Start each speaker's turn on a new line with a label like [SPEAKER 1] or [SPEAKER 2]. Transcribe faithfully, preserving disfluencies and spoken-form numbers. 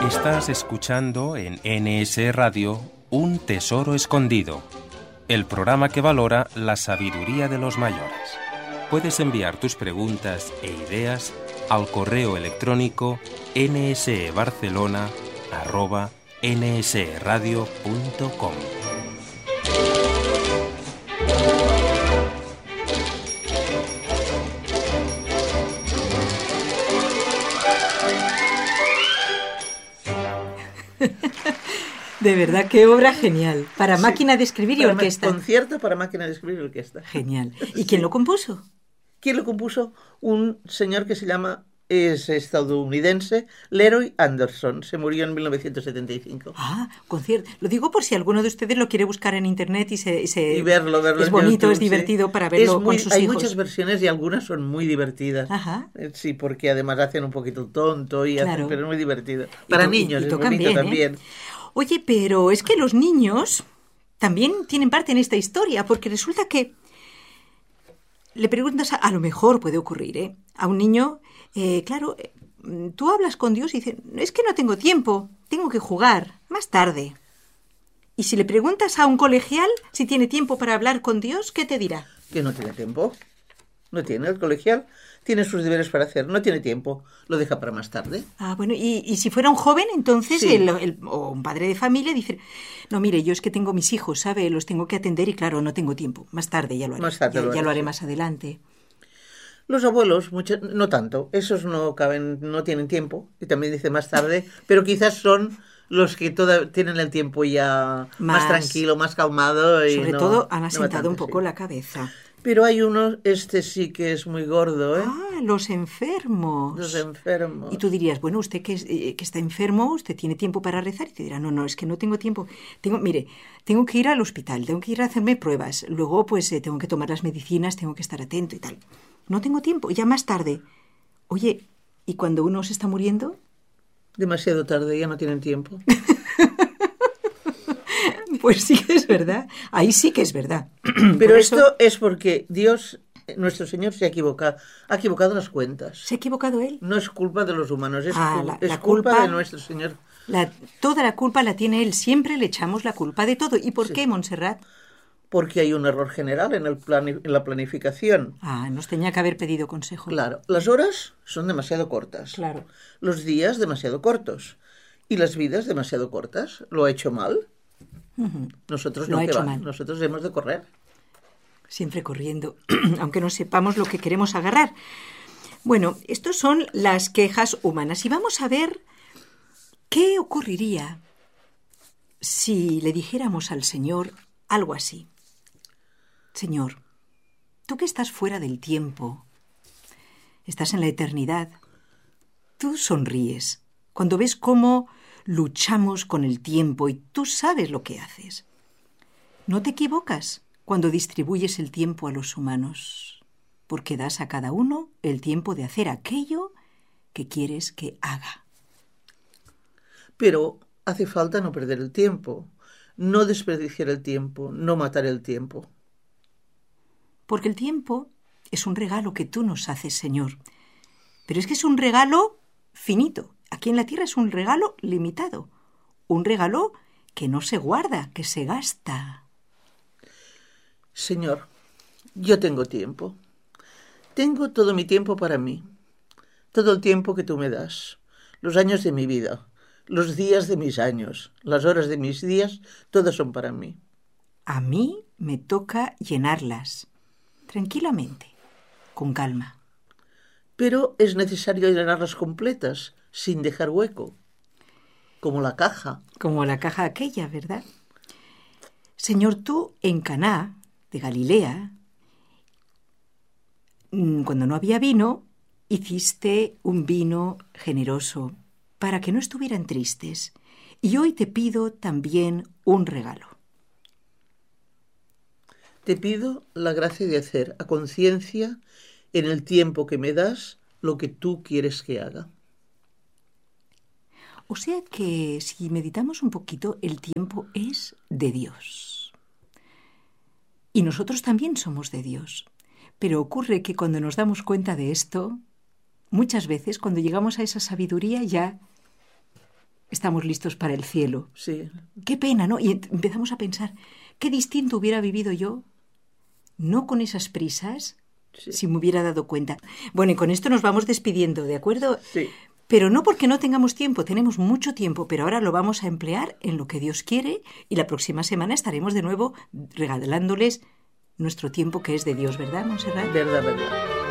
[SPEAKER 1] Estás escuchando en N S Radio Un Tesoro Escondido, el programa que valora la sabiduría de los mayores. Puedes enviar tus preguntas e ideas al correo electrónico nsebarcelona arroba nsradio punto com.
[SPEAKER 2] De verdad, qué obra genial. Para sí, máquina de escribir y orquesta.
[SPEAKER 3] Concierto para máquina de escribir y orquesta.
[SPEAKER 2] Genial. ¿Y sí. quién lo compuso?
[SPEAKER 3] ¿Quién lo compuso? Un señor que se llama, es estadounidense, Leroy Anderson. Se murió en mil novecientos setenta y cinco.
[SPEAKER 2] Ah, concierto. Lo digo por si alguno de ustedes lo quiere buscar en internet y se... Y, se...
[SPEAKER 3] y verlo, verlo.
[SPEAKER 2] Es bonito, YouTube, es divertido sí. para verlo
[SPEAKER 3] muy,
[SPEAKER 2] con sus
[SPEAKER 3] hay
[SPEAKER 2] hijos.
[SPEAKER 3] Hay muchas versiones y algunas son muy divertidas.
[SPEAKER 2] Ajá.
[SPEAKER 3] Sí, porque además hacen un poquito tonto, y
[SPEAKER 2] claro.
[SPEAKER 3] hacen, pero es muy divertido. Para
[SPEAKER 2] to-
[SPEAKER 3] niños
[SPEAKER 2] y, y
[SPEAKER 3] es bonito
[SPEAKER 2] bien,
[SPEAKER 3] también.
[SPEAKER 2] ¿eh? Oye, pero es que los niños también tienen parte en esta historia, porque resulta que le preguntas, a, a lo mejor puede ocurrir, ¿eh? A un niño, eh, claro, eh, tú hablas con Dios y dices, es que no tengo tiempo, tengo que jugar, más tarde. Y si le preguntas a un colegial si tiene tiempo para hablar con Dios, ¿qué te dirá?
[SPEAKER 3] Que no tiene tiempo. No tiene, el colegial tiene sus deberes para hacer, no tiene tiempo, lo deja para más tarde.
[SPEAKER 2] Ah, bueno, y, y si fuera un joven, entonces,
[SPEAKER 3] sí.
[SPEAKER 2] el, el, o un padre de familia dice, no, mire, yo es que tengo mis hijos, ¿sabe? Los tengo que atender y claro, no tengo tiempo, más tarde ya lo haré,
[SPEAKER 3] más tarde
[SPEAKER 2] ya
[SPEAKER 3] lo,
[SPEAKER 2] ya
[SPEAKER 3] haré,
[SPEAKER 2] lo haré
[SPEAKER 3] sí.
[SPEAKER 2] más adelante.
[SPEAKER 3] Los abuelos, mucho, no tanto, esos no caben, no tienen tiempo, y también dice más tarde, pero quizás son los que toda, tienen el tiempo ya más, más tranquilo, más calmado. Y
[SPEAKER 2] sobre
[SPEAKER 3] no,
[SPEAKER 2] todo han
[SPEAKER 3] no
[SPEAKER 2] asentado
[SPEAKER 3] bastante,
[SPEAKER 2] un poco
[SPEAKER 3] sí.
[SPEAKER 2] la cabeza.
[SPEAKER 3] Pero hay uno, este sí que es muy gordo, ¿eh?
[SPEAKER 2] Ah, los enfermos.
[SPEAKER 3] Los enfermos.
[SPEAKER 2] Y tú dirías, bueno, usted que, es, eh, que está enfermo, usted tiene tiempo para rezar. Y te dirá, no, no, es que no tengo tiempo. Tengo, mire, tengo que ir al hospital, tengo que ir a hacerme pruebas. Luego, pues, eh, tengo que tomar las medicinas, tengo que estar atento y tal. No tengo tiempo, ya más tarde. Oye, ¿y cuando uno se está muriendo?
[SPEAKER 3] Demasiado tarde, ya no tienen tiempo.
[SPEAKER 2] Pues sí que es verdad, ahí sí que es verdad.
[SPEAKER 3] Pero
[SPEAKER 2] Por
[SPEAKER 3] esto
[SPEAKER 2] eso...
[SPEAKER 3] es porque Dios, nuestro Señor, se ha equivocado, ha equivocado las cuentas.
[SPEAKER 2] ¿Se ha equivocado Él?
[SPEAKER 3] No es culpa de los humanos, es,
[SPEAKER 2] ah,
[SPEAKER 3] cu-
[SPEAKER 2] la,
[SPEAKER 3] es
[SPEAKER 2] la
[SPEAKER 3] culpa,
[SPEAKER 2] culpa
[SPEAKER 3] de nuestro Señor.
[SPEAKER 2] La, toda la culpa la tiene Él, siempre le echamos la culpa de todo. ¿Y por sí. qué, Montserrat?
[SPEAKER 3] Porque hay un error general en, el plan, en la planificación.
[SPEAKER 2] Ah, nos tenía que haber pedido consejo.
[SPEAKER 3] Claro, las horas son demasiado cortas.
[SPEAKER 2] Claro.
[SPEAKER 3] Los días demasiado cortos. Y las vidas demasiado cortas. ¿Lo ha hecho mal?
[SPEAKER 2] Uh-huh.
[SPEAKER 3] Nosotros
[SPEAKER 2] Lo
[SPEAKER 3] no,
[SPEAKER 2] ha
[SPEAKER 3] que
[SPEAKER 2] hecho
[SPEAKER 3] va.
[SPEAKER 2] mal.
[SPEAKER 3] Nosotros hemos de correr.
[SPEAKER 2] Siempre corriendo, aunque no sepamos lo que queremos agarrar. Bueno, estas son las quejas humanas. Y vamos a ver qué ocurriría si le dijéramos al Señor algo así. Señor, tú que estás fuera del tiempo, estás en la eternidad, tú sonríes cuando ves cómo luchamos con el tiempo y tú sabes lo que haces. No te equivocas cuando distribuyes el tiempo a los humanos, porque das a cada uno el tiempo de hacer aquello que quieres que haga.
[SPEAKER 3] Pero hace falta no perder el tiempo, no desperdiciar el tiempo, no matar el tiempo.
[SPEAKER 2] Porque el tiempo es un regalo que tú nos haces, Señor. Pero es que es un regalo finito. Aquí en la tierra es un regalo limitado. Un regalo que no se guarda, que se gasta.
[SPEAKER 3] Señor, yo tengo tiempo. Tengo todo mi tiempo para mí. Todo el tiempo que tú me das. Los años de mi vida. Los días de mis años. Las horas de mis días. Todas son para mí.
[SPEAKER 2] A mí me toca llenarlas. Tranquilamente, con calma.
[SPEAKER 3] Pero es necesario llenarlas completas, sin dejar hueco. Como la caja.
[SPEAKER 2] Como la caja aquella, ¿verdad? Señor, tú en Caná, de Galilea, cuando no había vino, hiciste un vino generoso para que no estuvieran tristes. Y hoy te pido también un regalo.
[SPEAKER 3] Te pido la gracia de hacer a conciencia, en el tiempo que me das, lo que tú quieres que haga.
[SPEAKER 2] O sea que, si meditamos un poquito, el tiempo es de Dios. Y nosotros también somos de Dios. Pero ocurre que cuando nos damos cuenta de esto, muchas veces, cuando llegamos a esa sabiduría, ya estamos listos para el cielo.
[SPEAKER 3] Sí.
[SPEAKER 2] Qué pena, ¿no? Y empezamos a pensar, qué distinto hubiera vivido yo, no con esas prisas, sí. si me hubiera dado cuenta. Bueno, y con esto nos vamos despidiendo, ¿de acuerdo?
[SPEAKER 3] Sí.
[SPEAKER 2] Pero no porque no tengamos tiempo, tenemos mucho tiempo, pero ahora lo vamos a emplear en lo que Dios quiere y la próxima semana estaremos de nuevo regalándoles nuestro tiempo que es de Dios, ¿verdad, Montserrat?
[SPEAKER 3] Verdad, verdad.